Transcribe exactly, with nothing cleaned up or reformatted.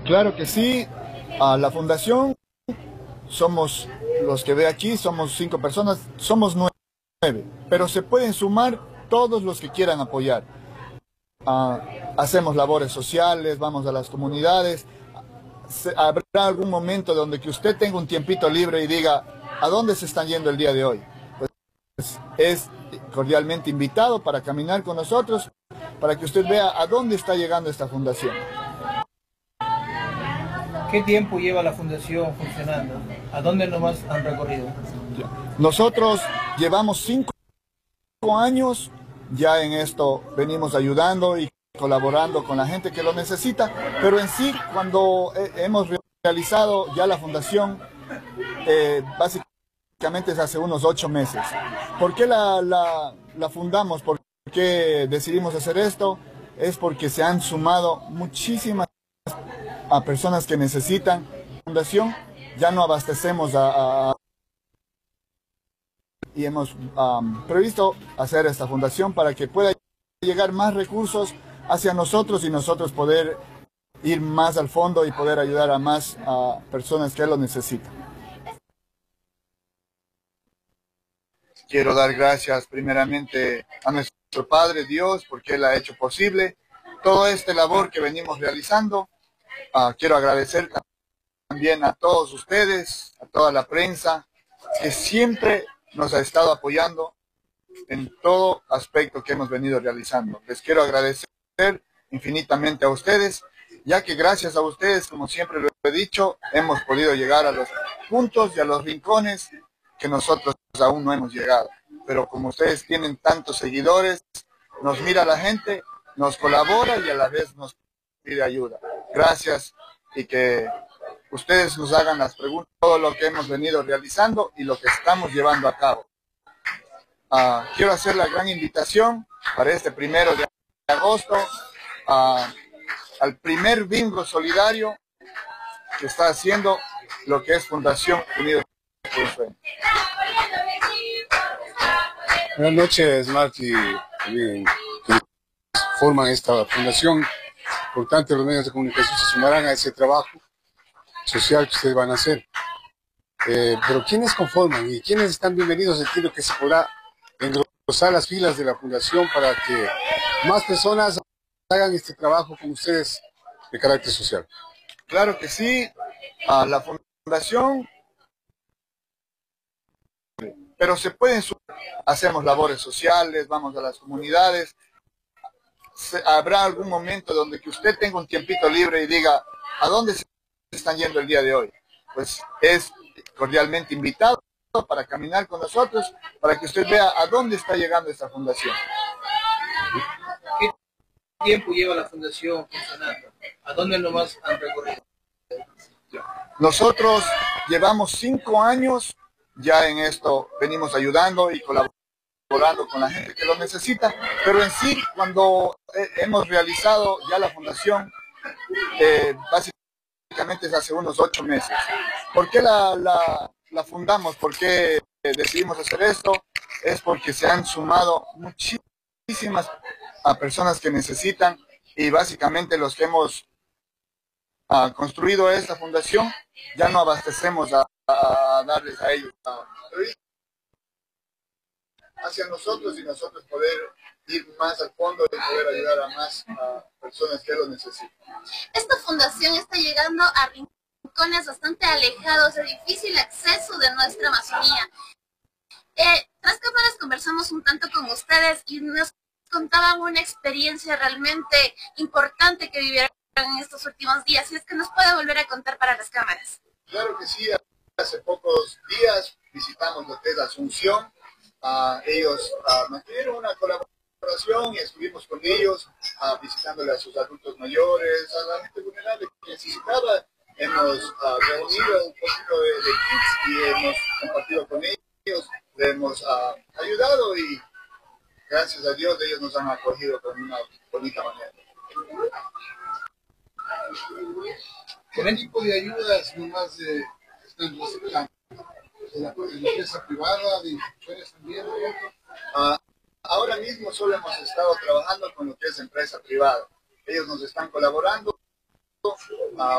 Claro que sí. A la fundación somos los que ve aquí, somos cinco personas, somos nueve, pero se pueden sumar todos los que quieran apoyar. Ah, hacemos labores sociales, vamos a las comunidades. Se- habrá algún momento donde que usted tenga un tiempito libre y diga, ¿a dónde se están yendo el día de hoy? Pues es cordialmente invitado para caminar con nosotros, para que usted vea a dónde está llegando esta fundación. ¿Qué tiempo lleva la fundación funcionando? ¿A dónde nomás han recorrido? Nosotros llevamos cinco años ya en esto, venimos ayudando y colaborando con la gente que lo necesita, pero en sí, cuando eh, hemos realizado ya la fundación, eh, básicamente es hace unos ocho meses. ¿Por qué la, la, la fundamos? ¿Por qué decidimos hacer esto? Es porque se han sumado muchísimas a personas que necesitan fundación. Ya no abastecemos a, a y hemos um, previsto hacer esta fundación para que pueda llegar más recursos hacia nosotros y nosotros poder ir más al fondo y poder ayudar a más uh, personas que lo necesitan. Quiero dar gracias primeramente a nuestro Padre Dios porque Él ha hecho posible toda esta labor que venimos realizando. Uh, quiero agradecer también a todos ustedes, a toda la prensa que siempre nos ha estado apoyando en todo aspecto que hemos venido realizando. Les quiero agradecer infinitamente a ustedes, ya que gracias a ustedes, como siempre lo he dicho, hemos podido llegar a los puntos y a los rincones que nosotros aún no hemos llegado. Pero como ustedes tienen tantos seguidores, nos mira la gente, nos colabora y a la vez nos pide ayuda. Gracias y que ustedes nos hagan las preguntas, todo lo que hemos venido realizando y lo que estamos llevando a cabo. Uh, quiero hacer la gran invitación para este primero de agosto uh, al primer bingo solidario que está haciendo lo que es Fundación Unidos por el Sueño. Buenas noches, Marty, también quienes forman esta fundación. Por tanto, los medios de comunicación se sumarán a ese trabajo social que ustedes van a hacer. Eh, pero ¿quiénes conforman y quiénes están bienvenidos? Entiendo que se podrá engrosar las filas de la fundación para que más personas hagan este trabajo con ustedes de carácter social. Claro que sí, a la fundación, pero se pueden sumar. Hacemos labores sociales, vamos a las comunidades. Se, habrá algún momento donde que usted tenga un tiempito libre y diga, ¿a dónde se están yendo el día de hoy? Pues es cordialmente invitado para caminar con nosotros, para que usted vea a dónde está llegando esta fundación. ¿Qué tiempo lleva la fundación funcionando? ¿A dónde nomás han recorrido? Nosotros llevamos cinco años ya en esto, venimos ayudando y colaborando con la gente que lo necesita, pero en sí, cuando hemos realizado ya la fundación, eh, básicamente es hace unos ocho meses. ¿Por qué la, la, la fundamos? ¿Por qué decidimos hacer esto? Es porque se han sumado muchísimas a personas que necesitan y básicamente los que hemos uh, construido esta fundación ya no abastecemos a, a darles a ellos uh, hacia nosotros y nosotros poder ir más al fondo y poder ayudar a más uh, personas que lo necesitan. Esta fundación está llegando a rincones bastante alejados, de difícil acceso de nuestra Amazonía. Eh, tras cámaras conversamos un tanto con ustedes y nos contaban una experiencia realmente importante que vivieron en estos últimos días. Y es que nos puede volver a contar para las cámaras. Claro que sí, hace pocos días visitamos lo que es Asunción. Uh, ellos uh, mantuvieron una colaboración y estuvimos con ellos uh, visitándole a sus adultos mayores, a la gente vulnerable que necesitaba. Hemos uh, reunido un poquito de, de kits y hemos compartido con ellos, le hemos uh, ayudado y gracias a Dios ellos nos han acogido de una bonita manera. ¿Qué tipo de ayudas nomás eh, están necesitando? ¿De la empresa privada, de instituciones también? Uh, ahora mismo solo hemos estado trabajando con lo que es empresa privada. Ellos nos están colaborando. Uh,